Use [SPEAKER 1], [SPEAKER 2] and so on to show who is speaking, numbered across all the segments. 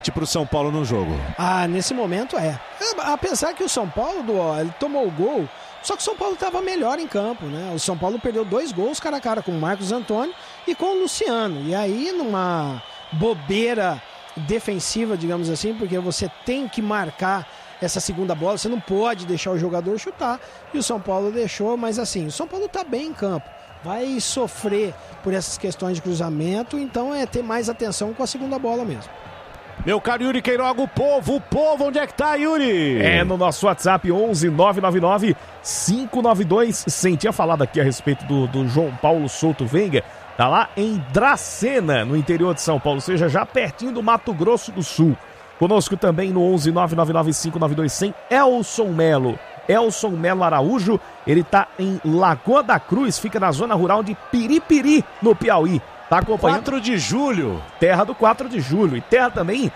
[SPEAKER 1] Para o São Paulo no jogo.
[SPEAKER 2] Nesse momento apesar que o São Paulo, ele tomou o gol, só que o São Paulo estava melhor em campo, né? O São Paulo perdeu 2 gols cara a cara com o Marcos Antônio e com o Luciano. E aí, numa bobeira defensiva, digamos assim, porque você tem que marcar essa segunda bola, você não pode deixar o jogador chutar. E o São Paulo deixou, mas assim, o São Paulo está bem em campo. Vai sofrer por essas questões de cruzamento, então é ter mais atenção com a segunda bola mesmo.
[SPEAKER 1] Meu caro Yuri Queiroga, o povo, onde é que tá, Yuri?
[SPEAKER 3] É no nosso WhatsApp 11 999 592. Tinha falado aqui a respeito do João Paulo Souto Venga. Tá lá em Dracena, no interior de São Paulo, ou seja, já pertinho do Mato Grosso do Sul. Conosco também no 11 999 592 100, Elson Melo Araújo. Ele tá em Lagoa da Cruz, fica na zona rural de Piripiri, no Piauí. Tá acompanhando?
[SPEAKER 1] 4 de julho.
[SPEAKER 3] Terra do 4 de julho. E terra também,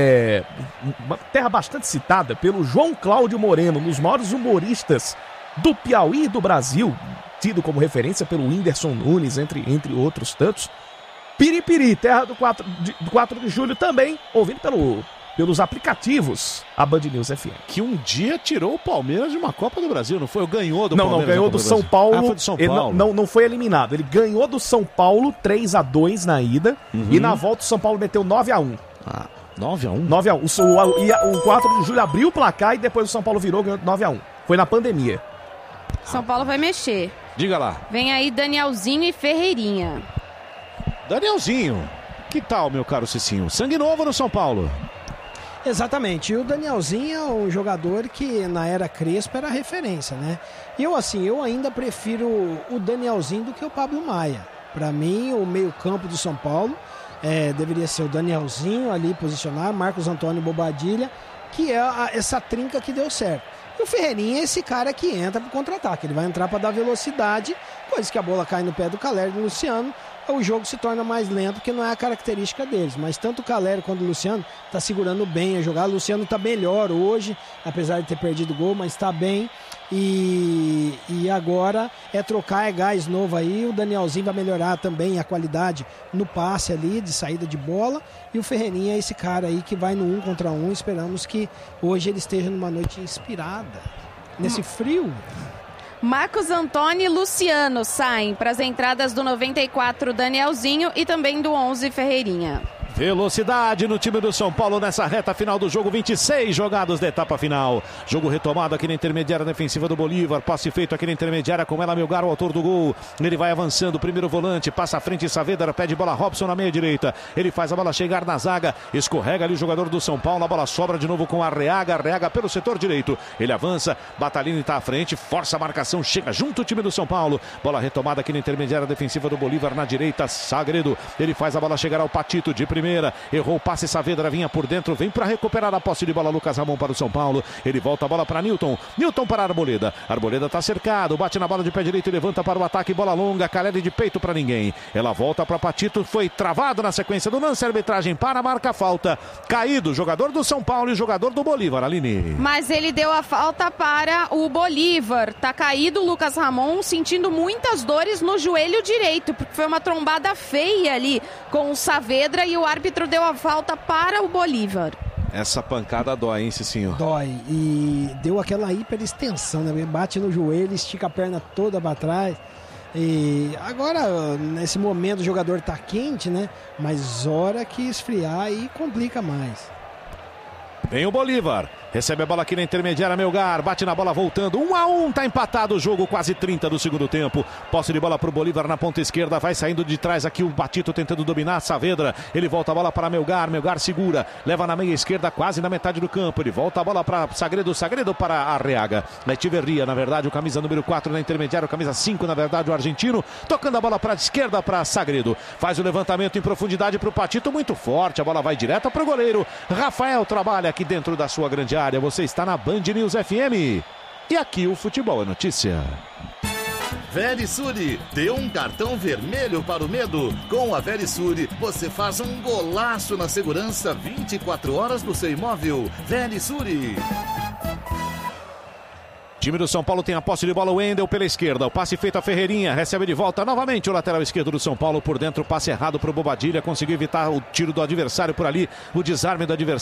[SPEAKER 3] uma terra bastante citada pelo João Cláudio Moreno, um dos maiores humoristas do Piauí e do Brasil, tido como referência pelo Whindersson Nunes, entre outros tantos. Piripiri, terra do 4 de julho também, ouvindo pelos aplicativos, a Band News FM.
[SPEAKER 1] Que um dia tirou o Palmeiras de uma Copa do Brasil, não foi? Ganhou do Palmeiras.
[SPEAKER 3] Não, ganhou do São Paulo.
[SPEAKER 1] Foi do São Paulo.
[SPEAKER 3] Ele não foi eliminado. Ele ganhou do São Paulo 3-2 na ida. E na volta o São Paulo meteu 9-1.
[SPEAKER 1] 9-1?
[SPEAKER 3] 9-1. O 4 de julho abriu o placar e depois o São Paulo virou ganhando 9-1. Foi na pandemia.
[SPEAKER 4] São Paulo vai mexer.
[SPEAKER 1] Diga lá.
[SPEAKER 4] Vem aí Danielzinho e Ferreirinha.
[SPEAKER 1] Danielzinho. Que tal, meu caro Cicinho? Sangue novo no São Paulo.
[SPEAKER 2] Exatamente, e o Danielzinho é um jogador que na era Crespo era referência, né? Eu ainda prefiro o Danielzinho do que o Pablo Maia. Para mim, o meio-campo do São Paulo deveria ser o Danielzinho ali posicionar, Marcos Antônio e Bobadilha, que é essa trinca que deu certo. E o Ferreirinha é esse cara que entra pro contra-ataque, ele vai entrar para dar velocidade, coisa que a bola cai no pé do Calero e do Luciano, o jogo se torna mais lento, porque não é a característica deles. Mas tanto o Calero quanto o Luciano tá segurando bem a jogada. O Luciano tá melhor hoje, apesar de ter perdido o gol, mas tá bem. E agora é trocar, gás novo aí. O Danielzinho vai melhorar também a qualidade no passe ali, de saída de bola. E o Ferreirinha é esse cara aí que vai no 1 contra 1. Esperamos que hoje ele esteja numa noite inspirada, nesse frio.
[SPEAKER 4] Marcos Antônio e Luciano saem para as entradas do 94 Danielzinho e também do 11 Ferreirinha.
[SPEAKER 1] Velocidade no time do São Paulo nessa reta final do jogo, 26 jogados da etapa final. Jogo retomado aqui na intermediária defensiva do Bolívar, passe feito aqui na intermediária com ela Melgar, o autor do gol. Ele vai avançando, primeiro volante, passa à frente Saavedra, pede bola Robson na meia direita. Ele faz a bola chegar na zaga, escorrega ali o jogador do São Paulo, a bola sobra de novo com Arreaga pelo setor direito. Ele avança, Batalini está à frente, força a marcação, chega junto o time do São Paulo. Bola retomada aqui na intermediária defensiva do Bolívar, na direita, Sagredo. Ele faz a bola chegar ao Patito de primeira. Errou o passe, Saavedra vinha por dentro, vem para recuperar a posse de bola, Lucas Ramon para o São Paulo. Ele volta a bola para Newton para Arboleda. Arboleda está cercado, bate na bola de pé direito e levanta para o ataque, bola longa, Calera de peito para ninguém. Ela volta para Patito, foi travado na sequência do lance, a arbitragem para, marca falta. Caído, jogador do São Paulo e jogador do Bolívar, Aline.
[SPEAKER 4] Mas ele deu a falta para o Bolívar. Tá caído o Lucas Ramon, sentindo muitas dores no joelho direito, porque foi uma trombada feia ali com o Saavedra e o árbitro deu a falta para o Bolívar.
[SPEAKER 1] Essa pancada dói, hein, Cicinho?
[SPEAKER 2] Dói. E deu aquela hiperextensão, né? Bate no joelho, estica a perna toda para trás. E agora, nesse momento, o jogador tá quente, né? Mas hora que esfriar e complica mais.
[SPEAKER 1] Vem o Bolívar. Recebe a bola aqui na intermediária, Melgar, bate na bola voltando, 1-1, tá empatado o jogo, quase 30 do segundo tempo. Posse de bola pro Bolívar na ponta esquerda, vai saindo de trás aqui o Batito tentando dominar, Saavedra, ele volta a bola para Melgar segura, leva na meia esquerda, quase na metade do campo, ele volta a bola para Sagredo para Arreaga. Etiverria, na verdade, o camisa número 4 na intermediária, o camisa 5, na verdade, o argentino, tocando a bola para a esquerda para Sagredo, faz o levantamento em profundidade pro Patito, muito forte, a bola vai direta pro goleiro. Rafael trabalha aqui dentro da sua grande área. Você está na Band News FM. E aqui o futebol é notícia.
[SPEAKER 5] Verisure, deu um cartão vermelho para o medo. Com a Verisure, você faz um golaço na segurança 24 horas do seu imóvel. Verisure.
[SPEAKER 1] Time do São Paulo tem a posse de bola, o Wendel pela esquerda, o passe feito a Ferreirinha, recebe de volta novamente o lateral esquerdo do São Paulo por dentro, passe errado para o Bobadilha, conseguiu evitar o tiro do adversário por ali, o desarme do adversário.